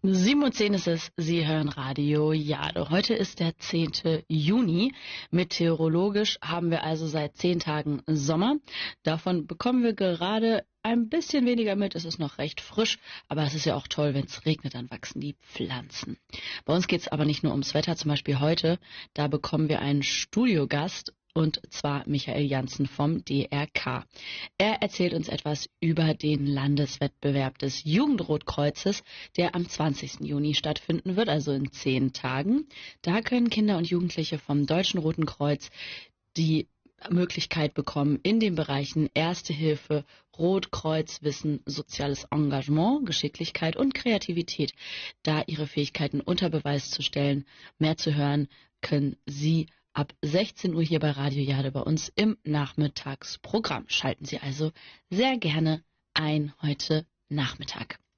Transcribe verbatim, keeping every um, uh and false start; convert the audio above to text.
sieben Uhr zehn ist es, Sie hören Radio Jade. Heute ist der zehnte Juni. Meteorologisch haben wir also seit zehn Tagen Sommer. Davon bekommen wir gerade ein bisschen weniger mit. Es ist noch recht frisch, aber es ist ja auch toll, wenn es regnet, dann wachsen die Pflanzen. Bei uns geht es aber nicht nur ums Wetter, zum Beispiel heute. Da bekommen wir einen Studiogast. Und zwar Michael Janssen vom D R K. Er erzählt uns etwas über den Landeswettbewerb des Jugendrotkreuzes, der am zwanzigsten Juni stattfinden wird, also in zehn Tagen. Da können Kinder und Jugendliche vom Deutschen Roten Kreuz die Möglichkeit bekommen, in den Bereichen Erste Hilfe, Rotkreuzwissen, soziales Engagement, Geschicklichkeit und Kreativität, da ihre Fähigkeiten unter Beweis zu stellen. Mehr zu hören können Sie ab sechzehn Uhr hier bei Radio Jade bei uns im Nachmittagsprogramm. Schalten Sie also sehr gerne ein heute Nachmittag.